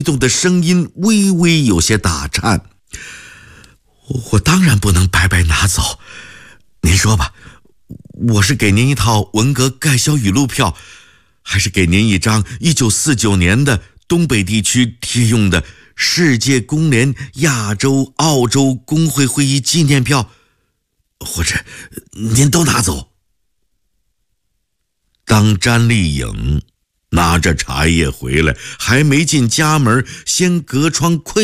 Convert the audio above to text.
动的声音微微有些打颤。我当然不能白白拿走，您说吧，我是给您一套文革盖销语录票，还是给您一张1949年的东北地区贴用的世界工联亚洲澳洲工会会议纪念票，或者您都拿走。当詹丽颖拿着茶叶回来，还没进家门，先隔窗窥